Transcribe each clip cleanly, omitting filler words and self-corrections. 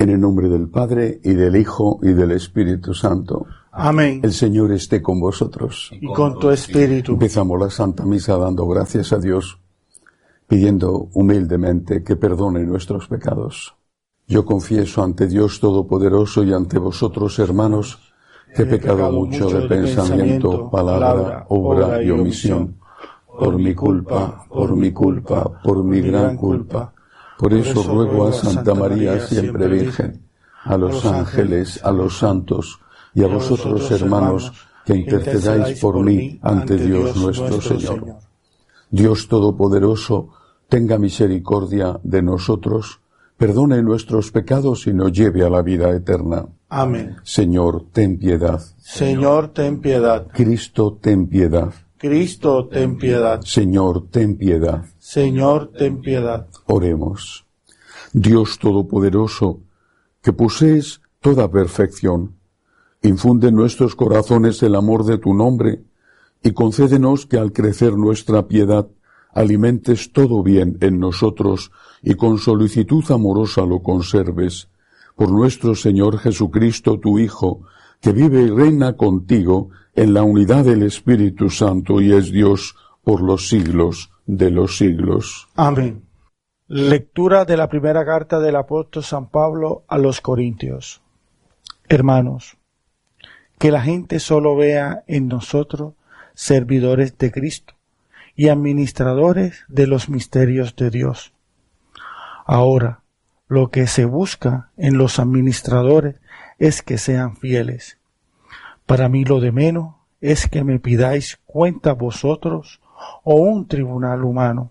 En el nombre del Padre, y del Hijo, y del Espíritu Santo. Amén. El Señor esté con vosotros. Y con tu espíritu. Empezamos la Santa Misa dando gracias a Dios, pidiendo humildemente que perdone nuestros pecados. Yo confieso ante Dios Todopoderoso y ante vosotros, hermanos, que he pecado mucho de pensamiento, palabra, obra y omisión. Por mi culpa, por mi gran culpa. Por eso ruego a Santa María, siempre Virgen, a los ángeles, a los santos y a vosotros, hermanos, que intercedáis por mí ante Dios nuestro Señor. Dios Todopoderoso, tenga misericordia de nosotros, perdone nuestros pecados y nos lleve a la vida eterna. Amén. Señor, ten piedad. Señor, ten piedad. Cristo, ten piedad. Cristo, ten piedad. Señor, ten piedad. Señor, ten piedad. Oremos. Dios Todopoderoso, que posees toda perfección, infunde en nuestros corazones el amor de tu nombre y concédenos que al crecer nuestra piedad alimentes todo bien en nosotros y con solicitud amorosa lo conserves. Por nuestro Señor Jesucristo, tu Hijo, que vive y reina contigo en la unidad del Espíritu Santo y es Dios por los siglos de los siglos. Amén. Lectura de la primera carta del apóstol San Pablo a los Corintios. Hermanos, que la gente solo vea en nosotros servidores de Cristo y administradores de los misterios de Dios. Ahora, lo que se busca en los administradores es que sean fieles. Para mí lo de menos es que me pidáis cuenta vosotros o un tribunal humano.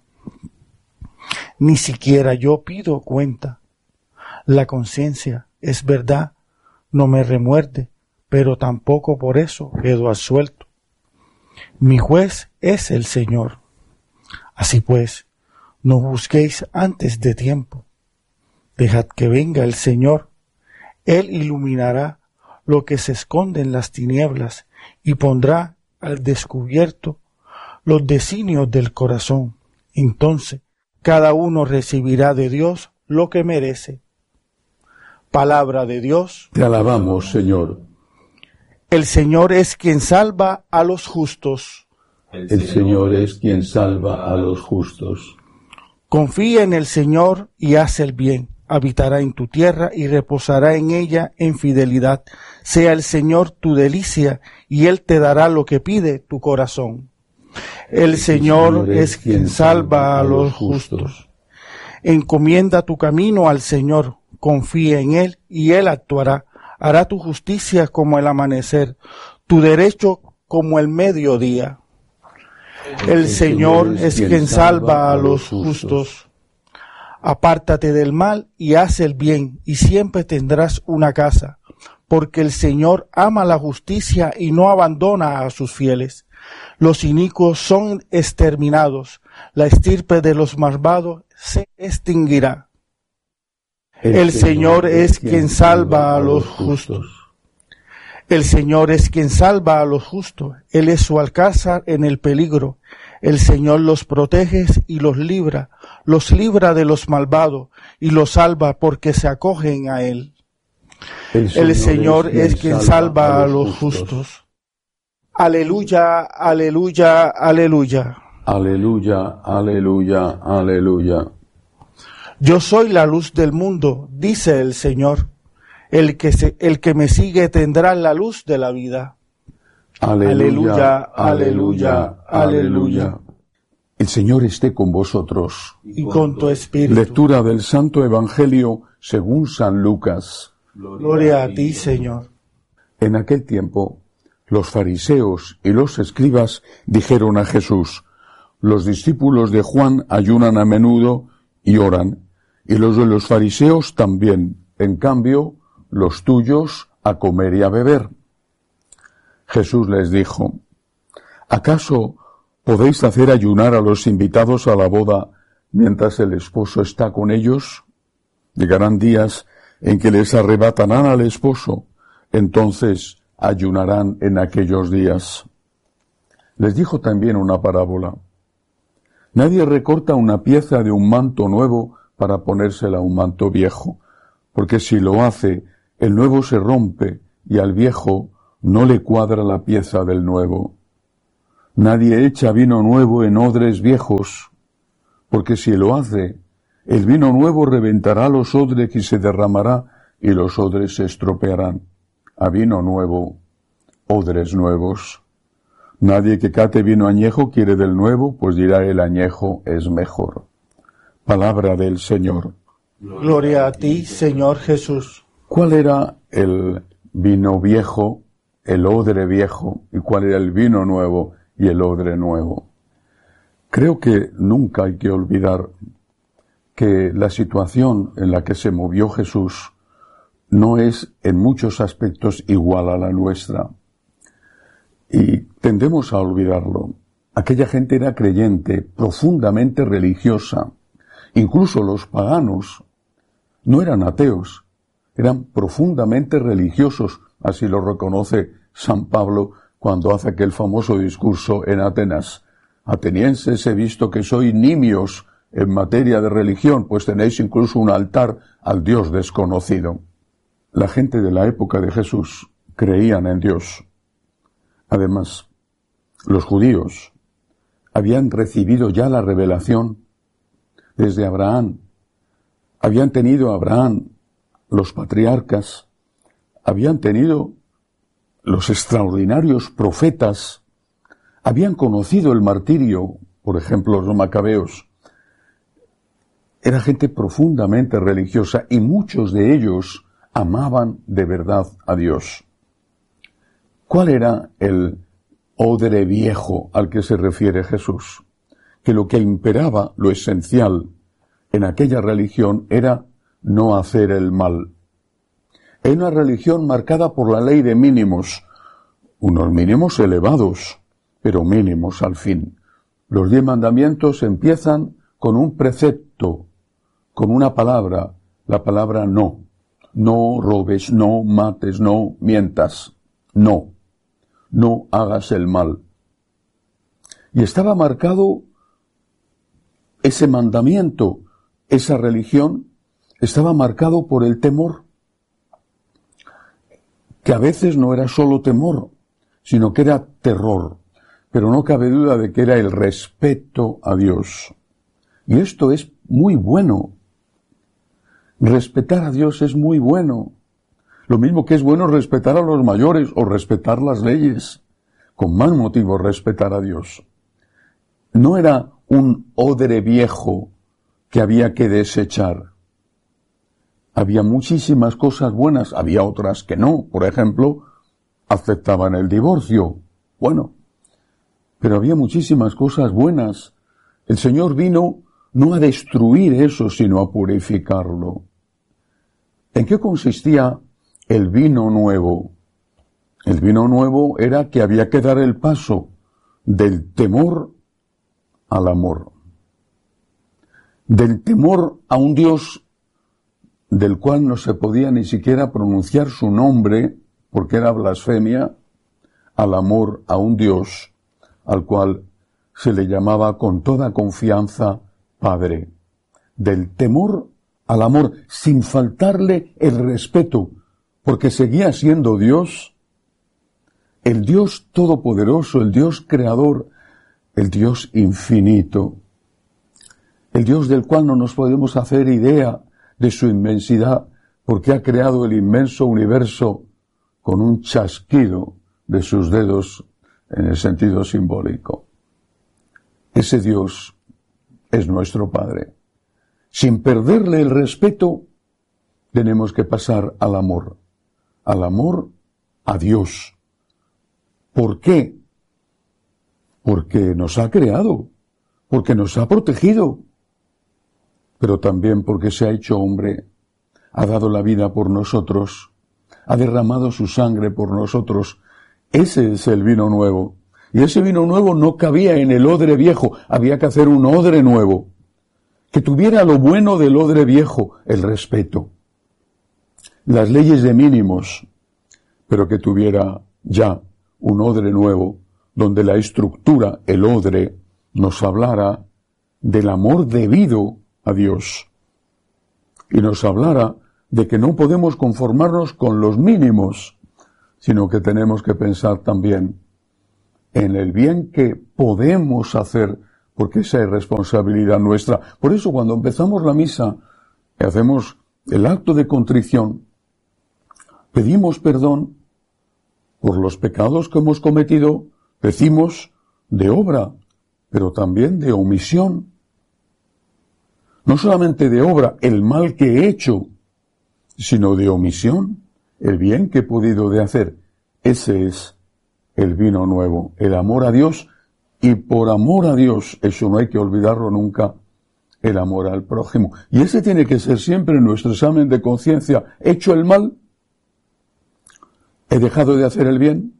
Ni siquiera yo pido cuenta. La conciencia, es verdad, no me remuerde, pero tampoco por eso quedo absuelto. Mi juez es el Señor. Así pues, no busquéis antes de tiempo. Dejad que venga el Señor. Él iluminará lo que se esconde en las tinieblas y pondrá al descubierto los designios del corazón. Entonces, cada uno recibirá de Dios lo que merece. Palabra de Dios. Te alabamos, Señor. El Señor es quien salva a los justos. El Señor es quien salva a los justos. Confía en el Señor y haz el bien. Habitará en tu tierra y reposará en ella en fidelidad. Sea el Señor tu delicia y Él te dará lo que pide tu corazón. El Señor es quien salva a los justos. Encomienda tu camino al Señor, confía en Él y Él actuará. Hará tu justicia como el amanecer, tu derecho como el mediodía. El Señor es quien salva a los justos. Apártate del mal y haz el bien, y siempre tendrás una casa, porque el Señor ama la justicia y no abandona a sus fieles. Los inicuos son exterminados, la estirpe de los malvados se extinguirá. El Señor es quien salva a los justos. El Señor es quien salva a los justos. Él es su alcázar en el peligro. El Señor los protege y los libra de los malvados y los salva porque se acogen a Él. El Señor es quien salva a los justos. Aleluya, aleluya, aleluya. Aleluya, aleluya, aleluya. Yo soy la luz del mundo, dice el Señor. El que me sigue tendrá la luz de la vida. Aleluya, aleluya, aleluya. El Señor esté con vosotros. Y con tu espíritu. Lectura del Santo Evangelio según San Lucas. Gloria a ti, Señor. En aquel tiempo, los fariseos y los escribas dijeron a Jesús: los discípulos de Juan ayunan a menudo y oran, y los de los fariseos también. En cambio, los tuyos a comer y a beber. Jesús les dijo: ¿acaso podéis hacer ayunar a los invitados a la boda mientras el esposo está con ellos? Llegarán días en que les arrebatarán al esposo, entonces ayunarán en aquellos días. Les dijo también una parábola: nadie recorta una pieza de un manto nuevo para ponérsela a un manto viejo, porque si lo hace, el nuevo se rompe y al viejo no le cuadra la pieza del nuevo. Nadie echa vino nuevo en odres viejos, porque si lo hace, el vino nuevo reventará los odres y se derramará, y los odres se estropearán. A vino nuevo, odres nuevos. Nadie que cate vino añejo quiere del nuevo, pues dirá el añejo es mejor. Palabra del Señor. Gloria a ti, Señor Jesús. ¿Cuál era el vino viejo, el odre viejo, y cuál era el vino nuevo y el odre nuevo? Creo que nunca hay que olvidar que la situación en la que se movió Jesús no es en muchos aspectos igual a la nuestra. Y tendemos a olvidarlo. Aquella gente era creyente, profundamente religiosa. Incluso los paganos no eran ateos, eran profundamente religiosos. Así lo reconoce San Pablo cuando hace aquel famoso discurso en Atenas. Atenienses, he visto que sois nimios en materia de religión, pues tenéis incluso un altar al Dios desconocido. La gente de la época de Jesús creían en Dios. Además, los judíos habían recibido ya la revelación desde Abraham. Habían tenido Abraham, los patriarcas, habían tenido los extraordinarios profetas, habían conocido el martirio, por ejemplo, los macabeos. Era gente profundamente religiosa y muchos de ellos amaban de verdad a Dios. ¿Cuál era el odre viejo al que se refiere Jesús? Que lo que imperaba, lo esencial en aquella religión era no hacer el mal. Era una religión marcada por la ley de mínimos, unos mínimos elevados, pero mínimos al fin. Los 10 mandamientos empiezan con un precepto, con una palabra, la palabra no. No robes, no mates, no mientas, no hagas el mal. Y estaba marcado ese mandamiento, esa religión, estaba marcado por el temor, que a veces no era solo temor, sino que era terror, pero no cabe duda de que era el respeto a Dios. Y esto es muy bueno. Respetar a Dios es muy bueno. Lo mismo que es bueno respetar a los mayores o respetar las leyes. Con más motivo respetar a Dios. No era un odre viejo que había que desechar. Había muchísimas cosas buenas, había otras que no. Por ejemplo, aceptaban el divorcio. Bueno, pero había muchísimas cosas buenas. El Señor vino no a destruir eso, sino a purificarlo. ¿En qué consistía el vino nuevo? El vino nuevo era que había que dar el paso del temor al amor. Del temor a un Dios del cual no se podía ni siquiera pronunciar su nombre, porque era blasfemia, al amor a un Dios al cual se le llamaba con toda confianza Padre. Del temor al amor, sin faltarle el respeto, porque seguía siendo Dios, el Dios todopoderoso, el Dios creador, el Dios infinito, el Dios del cual no nos podemos hacer idea de su inmensidad, porque ha creado el inmenso universo con un chasquido de sus dedos en el sentido simbólico. Ese Dios es nuestro Padre. Sin perderle el respeto, tenemos que pasar al amor a Dios. ¿Por qué? Porque nos ha creado, porque nos ha protegido, pero también porque se ha hecho hombre, ha dado la vida por nosotros, ha derramado su sangre por nosotros. Ese es el vino nuevo. Y ese vino nuevo no cabía en el odre viejo, había que hacer un odre nuevo, que tuviera lo bueno del odre viejo, el respeto, las leyes de mínimos, pero que tuviera ya un odre nuevo, donde la estructura, el odre, nos hablara del amor debido a Dios, y nos hablara de que no podemos conformarnos con los mínimos, sino que tenemos que pensar también en el bien que podemos hacer, porque esa es responsabilidad nuestra. Por eso cuando empezamos la misa y hacemos el acto de contrición, pedimos perdón por los pecados que hemos cometido, decimos de obra, pero también de omisión. No solamente de obra, el mal que he hecho, sino de omisión, el bien que he podido de hacer. Ese es el vino nuevo, el amor a Dios, y por amor a Dios, eso no hay que olvidarlo nunca, el amor al prójimo. Y ese tiene que ser siempre nuestro examen de conciencia. ¿He hecho el mal? ¿He dejado de hacer el bien?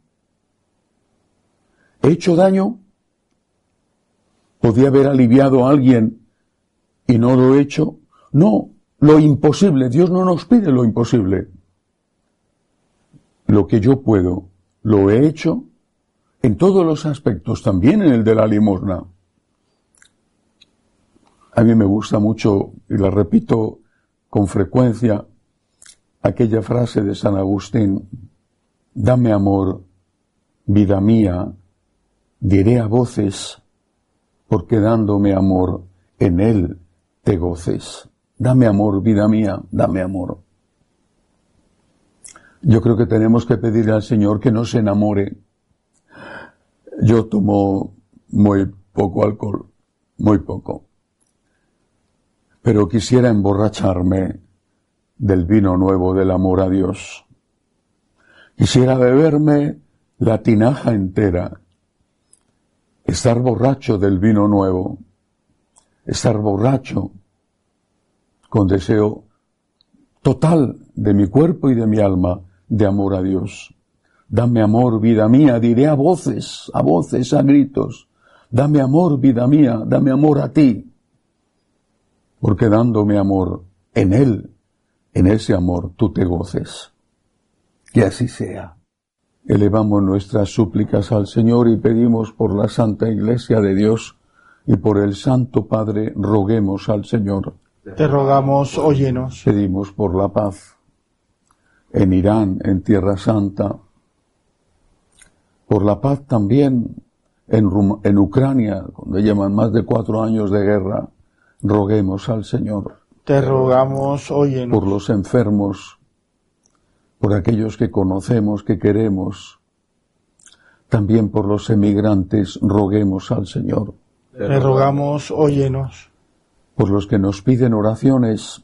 ¿He hecho daño? ¿Podía haber aliviado a alguien y no lo he hecho? No, lo imposible. Dios no nos pide lo imposible. Lo que yo puedo, lo he hecho en todos los aspectos, también en el de la limosna. A mí me gusta mucho, y la repito con frecuencia, aquella frase de San Agustín: dame amor, vida mía, diré a voces, porque dándome amor, en él te goces. Dame amor, vida mía, dame amor. Yo creo que tenemos que pedirle al Señor que no se enamore. Yo tomo muy poco alcohol, muy poco. Pero quisiera emborracharme del vino nuevo del amor a Dios. Quisiera beberme la tinaja entera, estar borracho del vino nuevo, estar borracho con deseo total de mi cuerpo y de mi alma de amor a Dios. Dame amor, vida mía, diré a voces, a gritos. Dame amor, vida mía, dame amor a ti. Porque dándome amor en él, en ese amor tú te goces. Que así sea. Elevamos nuestras súplicas al Señor y pedimos por la Santa Iglesia de Dios y por el Santo Padre, roguemos al Señor. Te rogamos, óyenos. Pedimos por la paz en Irán, en Tierra Santa, por la paz también en Ucrania, donde llevan más de 4 años de guerra, roguemos al Señor. Te rogamos, óyenos. Por los enfermos, por aquellos que conocemos, que queremos, también por los emigrantes, roguemos al Señor. Te rogamos, óyenos. Por los que nos piden oraciones,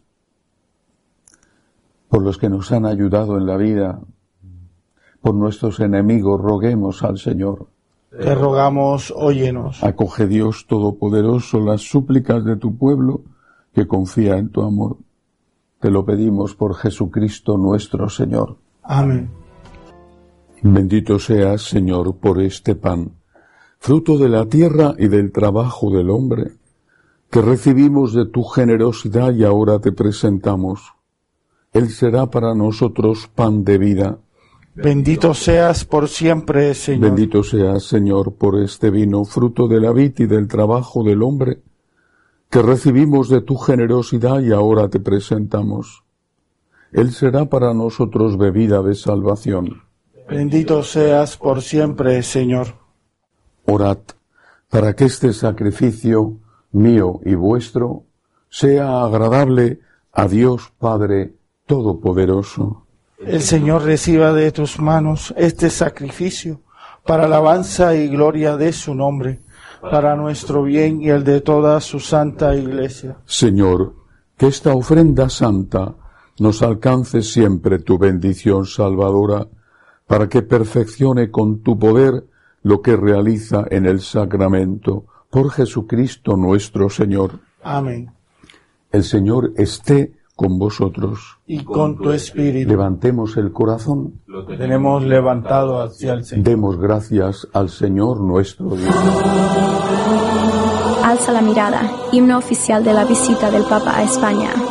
por los que nos han ayudado en la vida, por nuestros enemigos, roguemos al Señor. Te rogamos, óyenos. Acoge, Dios Todopoderoso, las súplicas de tu pueblo que confía en tu amor. Te lo pedimos por Jesucristo nuestro Señor. Amén. Bendito seas, Señor, por este pan, fruto de la tierra y del trabajo del hombre, que recibimos de tu generosidad y ahora te presentamos. Él será para nosotros pan de vida. Bendito seas por siempre, Señor. Bendito seas, Señor, por este vino, fruto de la vid y del trabajo del hombre, que recibimos de tu generosidad y ahora te presentamos. Él será para nosotros bebida de salvación. Bendito seas por siempre, Señor. Orad para que este sacrificio mío y vuestro sea agradable a Dios Padre Todopoderoso. El Señor reciba de tus manos este sacrificio para alabanza y gloria de su nombre, para nuestro bien y el de toda su santa Iglesia. Señor, que esta ofrenda santa nos alcance siempre tu bendición salvadora, para que perfeccione con tu poder lo que realiza en el sacramento, por Jesucristo nuestro Señor. Amén. El Señor esté con vosotros. Y con tu espíritu. Levantemos el corazón. Lo tenemos levantado hacia el Señor. Demos gracias al Señor nuestro Dios. Alza la mirada, himno oficial de la visita del Papa a España.